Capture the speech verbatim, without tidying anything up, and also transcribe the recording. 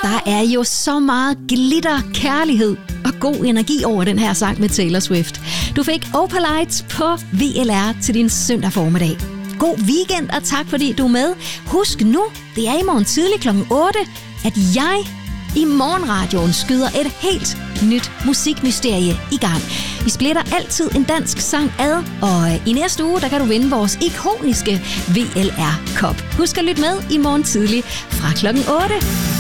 Der er jo så meget glitter, kærlighed og god energi over den her sang med Taylor Swift. Du fik Opalite på V L R til din søndag formiddag. God weekend, og tak fordi du er med. Husk nu, det er i morgen tidlig klokken otte, at jeg i morgenradioen skyder et helt nyt musikmysterie i gang. Vi splitter altid en dansk sang ad, og i næste uge, der kan du vinde vores ikoniske V L R-kop. Husk at lytte med i morgen tidlig fra klokken otte.